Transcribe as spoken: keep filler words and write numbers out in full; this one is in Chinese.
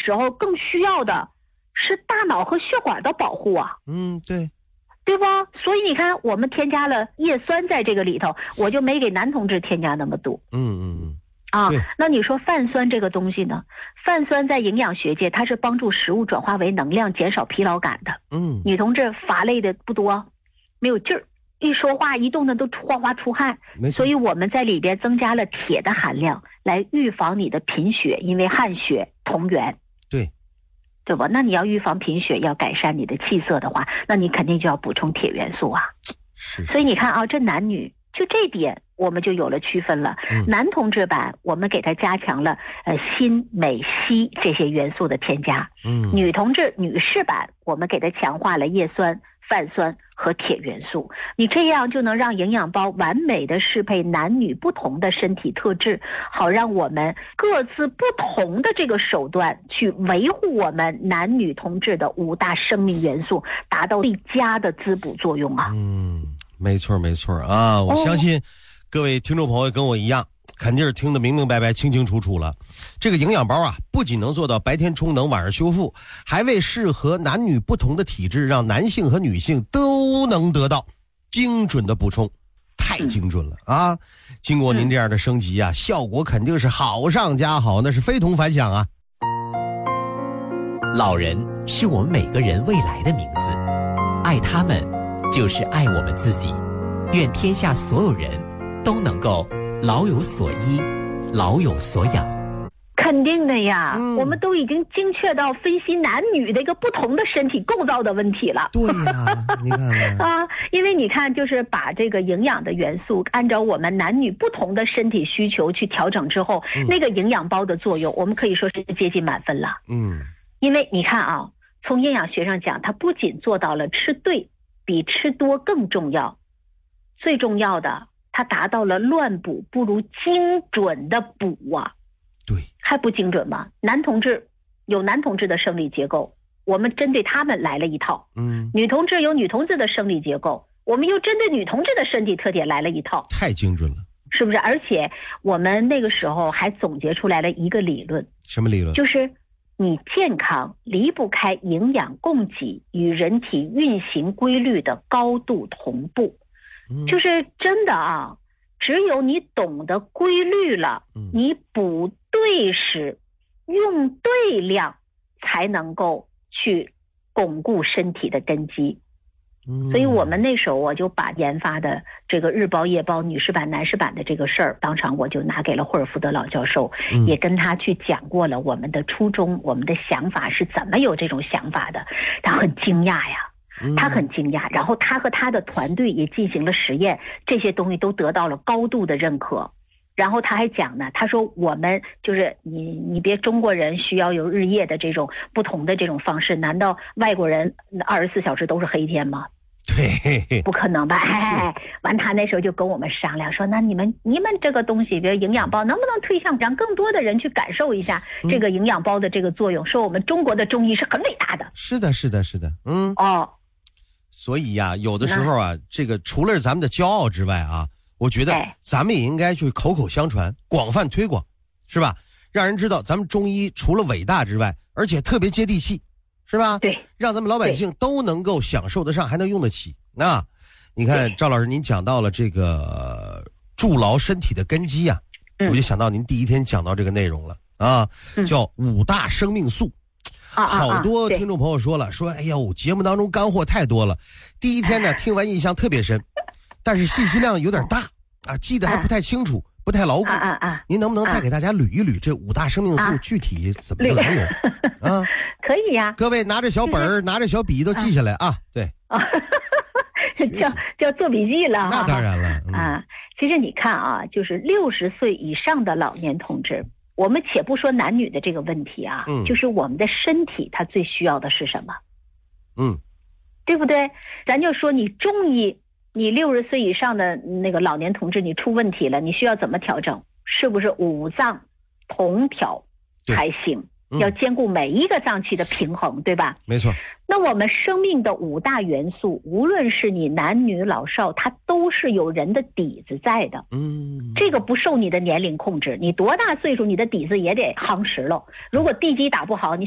时候更需要的是大脑和血管的保护啊。 嗯，对。 对不？所以你看，我们添加了叶酸在这个里头，我就没给男同志添加那么多。 嗯嗯嗯。 啊，那你说泛酸这个东西呢？泛酸在营养学界，它是帮助食物转化为能量，减少疲劳感的。 嗯， 女同志乏累的不多，没有劲儿，一说话一动的都哗哗出汗。所以我们在里边增加了铁的含量，来预防你的贫血，因为汗血同源。 对。 对吧？那你要预防贫血，要改善你的气色的话，那你肯定就要补充铁元素啊。 是。 所以你看啊，这男女就这点我们就有了区分了。嗯、男同志版我们给他加强了呃锌、镁、硒这些元素的添加。 嗯。 女同志女士版我们给他强化了叶酸、泛酸和铁元素，你这样就能让营养包完美的适配男女不同的身体特质，好让我们各自不同的这个手段去维护我们男女同志的五大生命元素，达到最佳的滋补作用啊。 嗯，没错没错啊，我相信各位听众朋友跟我一样，肯定是听得明明白白清清楚楚了。这个营养包啊，不仅能做到白天充能晚上修复，还为适合男女不同的体质，让男性和女性都能得到精准的补充。太精准了啊！经过您这样的升级啊，效果肯定是好上加好，那是非同凡响啊。 老人是我们每个人未来的名字，爱他们就是爱我们自己。愿天下所有人都能够老有所依，老有所养。 肯定的呀、 嗯、 我们都已经精确到分析男女的一个不同的身体构造的问题了。 对呀，你看看啊，因为你看就是把这个营养的元素按照我们男女不同的身体需求去调整之后、嗯、那个营养包的作用我们可以说是接近满分了。 嗯， 因为你看啊，从营养学上讲，它不仅做到了吃对比吃多更重要，最重要的它达到了乱补不如精准的补啊。 对， 还不精准吗？男同志有男同志的生理结构，我们针对他们来了一套。 嗯， 女同志有女同志的生理结构，我们又针对女同志的身体特点来了一套。 太精准了， 是不是？而且我们那个时候还总结出来了一个理论。 什么理论？ 就是你健康离不开营养供给与人体运行规律的高度同步。 嗯、 就是真的啊，只有你懂得规律了， 嗯、 你补对时用对量才能够去巩固身体的根基。 嗯、 所以我们那时候我就把研发的这个日包夜包女士版男士版的这个事儿当场我就拿给了霍尔福德老教授、 嗯、 也跟他去讲过了我们的初衷，我们的想法是怎么有这种想法的。他很惊讶呀，他很惊讶，然后他和他的团队也进行了实验，这些东西都得到了高度的认可。然后他还讲呢，他说我们就是你你别中国人需要有日夜的这种不同的这种方式，难道外国人二十四小时都是黑天吗？ 对， 不可能吧？哎，完他那时候就跟我们商量说，那你们你们这个东西，比如营养包，能不能推向让更多的人去感受一下这个营养包的这个作用？嗯、说我们中国的中医是很伟大的。 是的，是的，是的，嗯， 哦。 所以呀、啊，有的时候啊，这个除了咱们的骄傲之外啊。我觉得咱们也应该去口口相传，广泛推广，是吧？让人知道咱们中医除了伟大之外，而且特别接地气，是吧？ 对， 让咱们老百姓都能够享受得上，还能用得起。那你看赵老师，您讲到了这个筑牢身体的根基啊，我就想到您第一天讲到这个内容了啊，叫五大生命素。好多听众朋友说了，说哎呦，节目当中干货太多了。第一天呢，听完印象特别深。但是信息量有点大啊，记得还不太清楚，啊、不太牢固。 啊啊！ 您能不能再给大家捋一捋这五大生命素具体怎么个来由？啊， 可以呀、啊。 各位拿着小本儿、拿着小笔都记下来啊。对， 啊，叫叫做笔记了。 那当然了、嗯、 啊。其实你看啊，就是六十岁以上的老年同志，我们且不说男女的这个问题啊， 嗯、 就是我们的身体它最需要的是什么？ 嗯， 对不对？咱就说你中医。你六十岁以上的那个老年同志，你出问题了，你需要怎么调整？是不是五脏同调才行？ 嗯、 要兼顾每一个脏器的平衡，对吧？ 没错。 那我们生命的五大元素，无论是你男女老少，它都是有人的底子在的。 嗯， 这个不受你的年龄控制，你多大岁数，你的底子也得夯实了。如果地基打不好，你